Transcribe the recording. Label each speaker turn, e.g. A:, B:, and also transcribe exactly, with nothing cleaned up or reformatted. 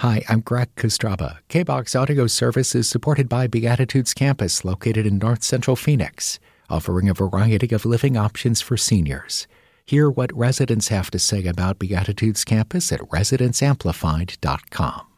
A: Hi, I'm Greg Kostraba. K-BOX Audio Service is supported by Beatitudes Campus, located in North Central Phoenix, offering a variety of living options for seniors. Hear what residents have to say about Beatitudes Campus at residents amplified dot com.